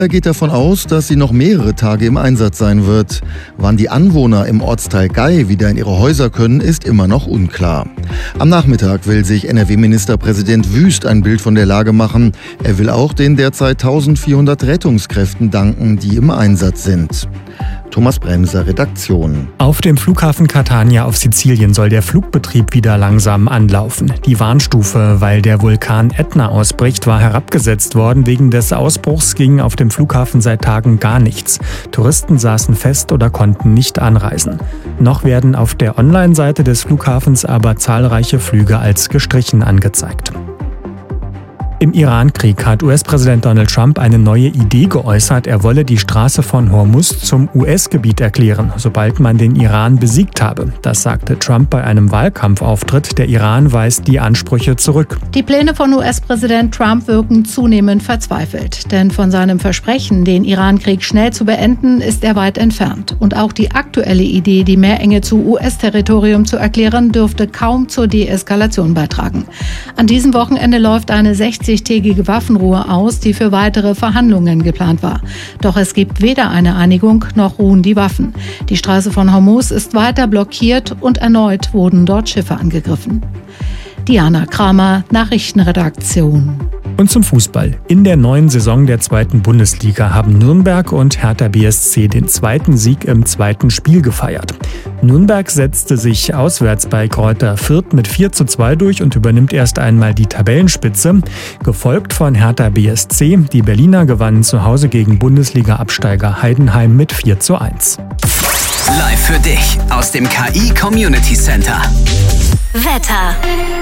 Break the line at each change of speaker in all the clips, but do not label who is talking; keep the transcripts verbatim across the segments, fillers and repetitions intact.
Er geht davon aus, dass sie noch mehrere Tage im Einsatz sein wird. Wann die Anwohner im Ortsteil Gay wieder in ihre Häuser können, ist immer noch unklar. Am Nachmittag will sich N R W-Ministerpräsident Wüst ein Bild von der Lage machen. Er will auch den derzeit eintausendvierhundert Rettungskräften danken, die im Einsatz sind. Thomas Bremser, Redaktion.
Auf dem Flughafen Catania auf Sizilien soll der Flugbetrieb wieder langsam anlaufen. Die Warnstufe, weil der Vulkan Ätna ausbricht, war herabgesetzt worden. Wegen des Ausbruchs ging auf dem Flughafen seit Tagen gar nichts. Touristen saßen fest oder konnten nicht anreisen. Noch werden auf der Online-Seite des Flughafens aber zahlreiche Flüge als gestrichen angezeigt. Im Iran-Krieg hat U S-Präsident Donald Trump eine neue Idee geäußert. Er wolle die Straße von Hormuz zum U S-Gebiet erklären, sobald man den Iran besiegt habe. Das sagte Trump bei einem Wahlkampfauftritt. Der Iran weist die Ansprüche zurück.
Die Pläne von U S-Präsident Trump wirken zunehmend verzweifelt. Denn von seinem Versprechen, den Iran-Krieg schnell zu beenden, ist er weit entfernt. Und auch die aktuelle Idee, die Meerenge zu U S-Territorium zu erklären, dürfte kaum zur Deeskalation beitragen. An diesem Wochenende läuft eine sechzig tägige Waffenruhe aus, die für weitere Verhandlungen geplant war. Doch es gibt weder eine Einigung noch ruhen die Waffen. Die Straße von Hormuz ist weiter blockiert und erneut wurden dort Schiffe angegriffen. Diana Kramer, Nachrichtenredaktion.
Und zum Fußball. In der neuen Saison der zweiten Bundesliga haben Nürnberg und Hertha B S C den zweiten Sieg im zweiten Spiel gefeiert. Nürnberg setzte sich auswärts bei Kräuter Fürth mit vier zu zwei durch und übernimmt erst einmal die Tabellenspitze, gefolgt von Hertha B S C. Die Berliner gewannen zu Hause gegen Bundesliga-Absteiger Heidenheim mit vier zu eins.
Live für dich aus dem K I Community Center.
Wetter.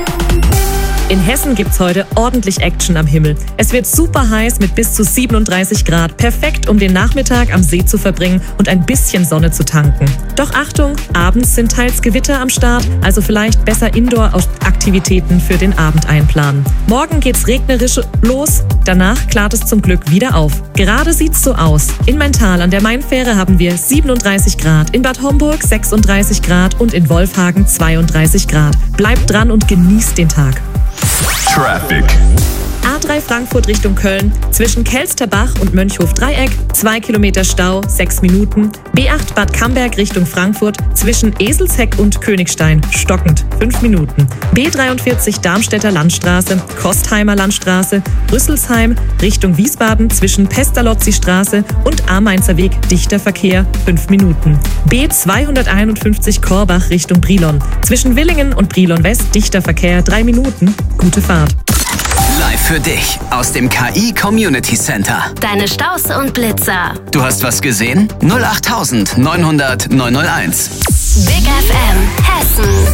In Hessen gibt's heute ordentlich Action am Himmel. Es wird super heiß mit bis zu siebenunddreißig Grad. Perfekt, um den Nachmittag am See zu verbringen und ein bisschen Sonne zu tanken. Doch Achtung, abends sind teils Gewitter am Start, also vielleicht besser Indoor-Aktivitäten für den Abend einplanen. Morgen geht's regnerisch los, danach klart es zum Glück wieder auf. Gerade sieht's so aus. In Maintal an der Mainfähre haben wir siebenunddreißig Grad, in Bad Homburg sechsunddreißig Grad und in Wolfhagen zweiunddreißig Grad. Bleibt dran und genießt den Tag.
Traffic.
A drei Frankfurt Richtung Köln, zwischen Kelsterbach und Mönchhof-Dreieck, zwei Kilometer Stau, sechs Minuten. B acht Bad Camberg Richtung Frankfurt, zwischen Eselsheck und Königstein, stockend, fünf Minuten. B dreiundvierzig Darmstädter Landstraße, Kostheimer Landstraße, Rüsselsheim Richtung Wiesbaden, zwischen Pestalozzi-Straße und Amainzer Weg, dichter Verkehr, fünf Minuten. B zweihunderteinundfünfzig Korbach Richtung Brilon, zwischen Willingen und Brilon West, dichter Verkehr, drei Minuten. Gute Fahrt.
Live für dich aus dem K I Community Center.
Deine Staus und Blitzer.
Du hast was gesehen? null acht neunhundert neunhundert neunhunderteins.
Big F M Hessen.